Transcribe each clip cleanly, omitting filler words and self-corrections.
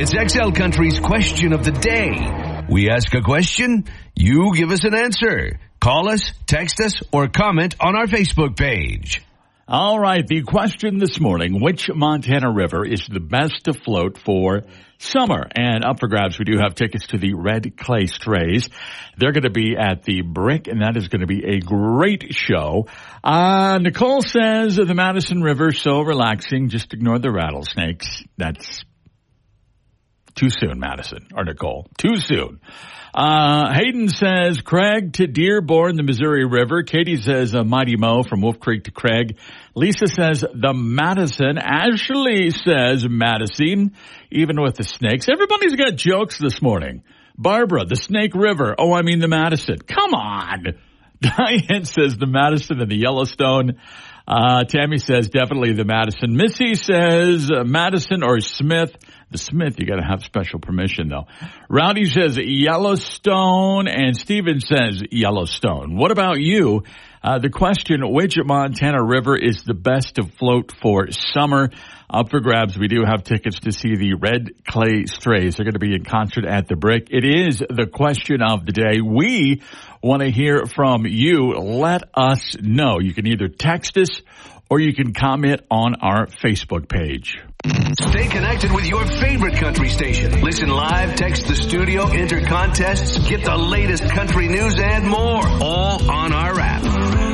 It's XL Country's question of the day. We ask a question, you give us an answer. Call us, text us, or comment on our Facebook page. All right, the question this morning, which Montana river is the best to float for summer? And up for grabs, we do have tickets to the Red Clay Strays. They're going to be at the Brick, and that is going to be a great show. Nicole says the Madison River, so relaxing, just ignore the rattlesnakes. That's too soon, Madison, or Nicole. Too soon. Hayden says Craig to Dearborn, the Missouri River. Katie says Mighty Mo from Wolf Creek to Craig. Lisa says the Madison. Ashley says Madison, even with the snakes. Everybody's got jokes this morning. Barbara, the Snake River. Oh, I mean the Madison. Come on. Diane says the Madison and the Yellowstone. Tammy says definitely the Madison. Missy says Madison or Smith. The Smith, you got to have special permission, though. Rowdy says Yellowstone, and Steven says Yellowstone. What about you? The question, which Montana river is the best to float for summer? Up for grabs, we do have tickets to see the Red Clay Strays. They're going to be in concert at the Brick. It is the question of the day. We want to hear from you. Let us know. You can either text us or you can comment on our Facebook page. Stay connected with your favorite country station. Listen live, text the studio, enter contests, get the latest country news and more, all on our app.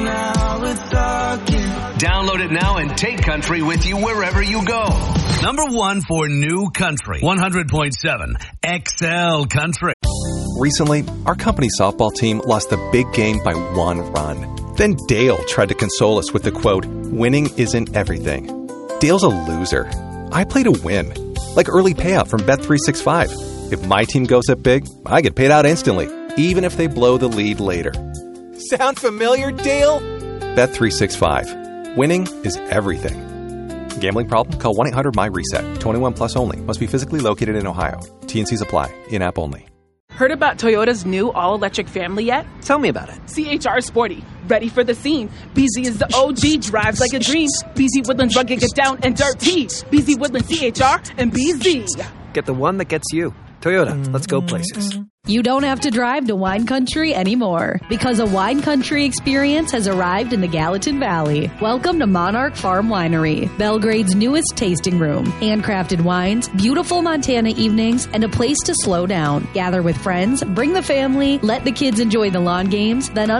Download it now and take country with you wherever you go. Number 1 for new country, 100.7 XL Country. Recently, our company softball team lost the big game by 1 run. Then Dale tried to console us with the quote, "Winning isn't everything." Dale's a loser. I play to win, like early payout from Bet365. If my team goes up big, I get paid out instantly, even if they blow the lead later. Sound familiar, Dale? Bet365. Winning is everything. Gambling problem? Call 1-800-MY-RESET. 21 plus only. Must be physically located in Ohio. T&Cs apply. In-app only. Heard about Toyota's new all-electric family yet? Tell me about it. CHR Sporty. Ready for the scene. BZ is the OG, drives like a dream. BZ Woodlands rugged, get down and dirty. BZ Woodlands CHR and BZ. Get the one that gets you. Toyota, let's go places. You don't have to drive to Wine Country anymore because a Wine Country experience has arrived in the Gallatin Valley. Welcome to Monarch Farm Winery, Belgrade's newest tasting room. Handcrafted wines, beautiful Montana evenings, and a place to slow down. Gather with friends, bring the family, let the kids enjoy the lawn games, then